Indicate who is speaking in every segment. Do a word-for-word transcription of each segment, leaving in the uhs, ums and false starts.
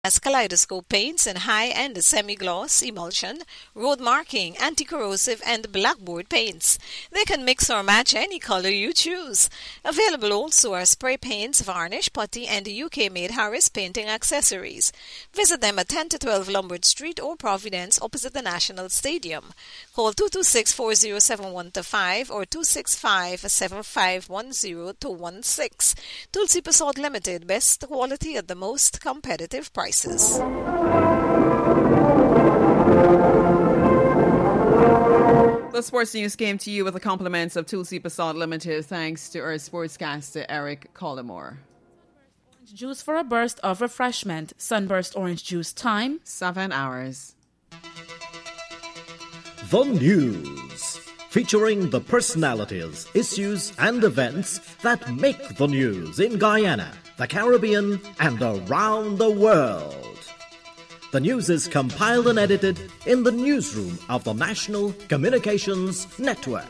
Speaker 1: As Kaleidoscope paints in high-end semi-gloss, emulsion, road marking, anti-corrosive, and blackboard paints. They can mix or match any color you choose. Available also are spray paints, varnish, putty, and U K-made Harris painting accessories. Visit them at ten to twelve Lombard Street or Providence opposite the National Stadium. Call two two six, four zero seven one two five or two six five, seven five one zero two one six. Tulsi Pasod Limited, best quality at the most competitive price. The
Speaker 2: sports news came to you with the compliments of Tulsi Pasod Limited, thanks to our sportscaster Eric Collymore.
Speaker 3: Juice for a burst of refreshment. Sunburst orange juice time.
Speaker 2: Seven hours.
Speaker 4: The News, featuring the personalities, issues, and events that make the news in Guyana, the Caribbean, and around the world. The news is compiled and edited in the newsroom of the National Communications Network.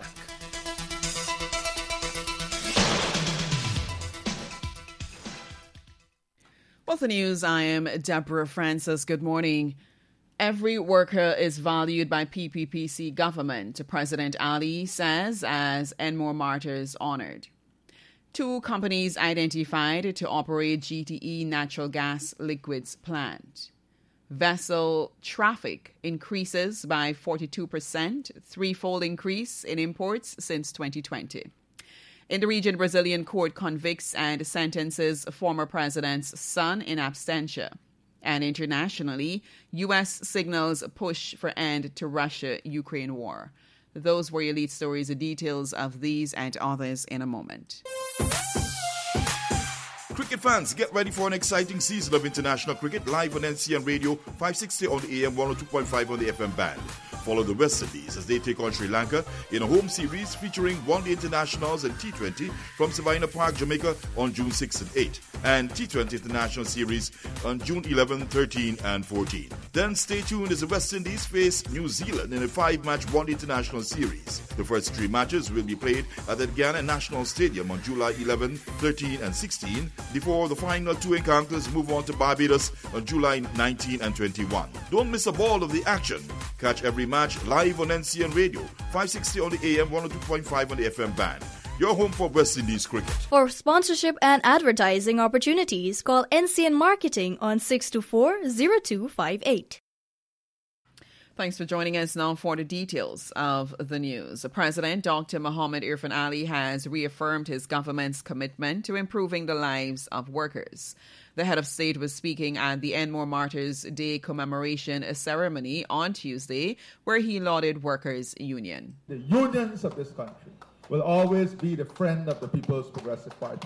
Speaker 2: With the news, I am Deborah Francis. Good morning. Every worker is valued by P P P C government, President Ali says, as Enmore martyrs honored. Two companies identified to operate G T E natural gas liquids plant. Vessel traffic increases by forty-two percent, threefold increase in imports since twenty twenty. In the region, Brazilian court convicts and sentences former president's son in absentia. And internationally, U S signals push for end to Russia-Ukraine war. Those were your lead stories. The details of these and others in a moment.
Speaker 5: Cricket fans, get ready for an exciting season of international cricket live on N C N Radio, five sixty on the A M, one oh two point five on the F M band. Follow the West Indies as they take on Sri Lanka in a home series featuring one-day internationals and T twenty from Savannah Park, Jamaica on June sixth and eighth, and T twenty International Series on June eleventh, thirteenth, and fourteenth. Then stay tuned as the West Indies face New Zealand in a five-match one-day international series. The first three matches will be played at the Guyana National Stadium on July eleventh, thirteenth, and sixteenth, before the final two encounters move on to Barbados on July nineteenth and twenty-first. Don't miss a ball of the action. Catch every match live on N C N Radio, five sixty on the A M, one oh two point five on the F M band. Your home for West Indies cricket.
Speaker 6: For sponsorship and advertising opportunities, call N C N Marketing on six two four, zero two five eight.
Speaker 2: Thanks for joining us now for the details of the news. The President, Doctor Muhammad Irfan Ali, has reaffirmed his government's commitment to improving the lives of workers. The head of state was speaking at the Enmore Martyrs Day commemoration ceremony on Tuesday, where he lauded workers' union.
Speaker 7: The unions of this country will always be the friend of the People's Progressive Party.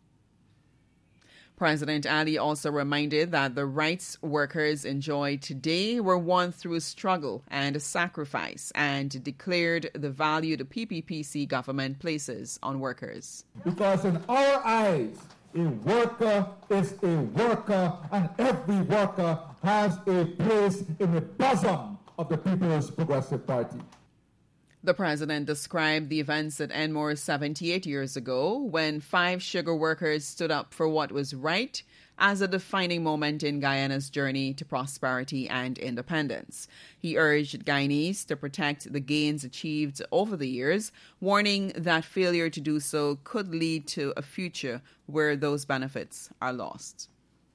Speaker 2: President Ali also reminded that the rights workers enjoy today were won through struggle and sacrifice, and declared the value the P P P C government places on workers.
Speaker 7: Because in our eyes, a worker is a worker, and every worker has a place in the bosom of the People's Progressive Party.
Speaker 2: The president described the events at Enmore seventy-eight years ago, when five sugar workers stood up for what was right, as a defining moment in Guyana's journey to prosperity and independence. He urged Guyanese to protect the gains achieved over the years, warning that failure to do so could lead to a future where those benefits are lost.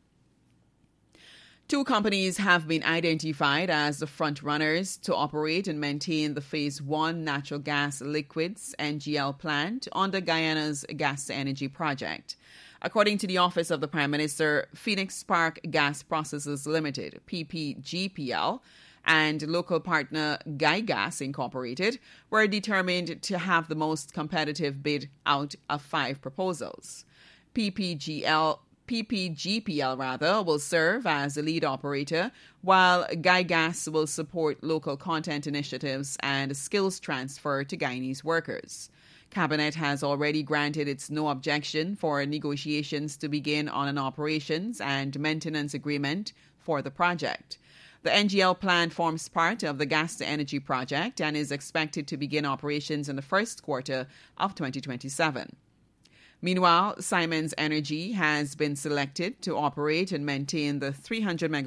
Speaker 2: Two companies have been identified as the front runners to operate and maintain the Phase one natural gas liquids N G L plant under Guyana's Gas to Energy project. According to the Office of the Prime Minister, Phoenix Park Gas Processors Limited, P P G P L, and local partner Guy Gas Incorporated were determined to have the most competitive bid out of five proposals. P P G L P P G P L rather will serve as the lead operator, while Guy Gas will support local content initiatives and skills transfer to Guyanese workers. Cabinet has already granted its no objection for negotiations to begin on an operations and maintenance agreement for the project. The N G L plant forms part of the Gas to Energy project and is expected to begin operations in the first quarter of twenty twenty-seven. Meanwhile, Siemens Energy has been selected to operate and maintain the three hundred megawatt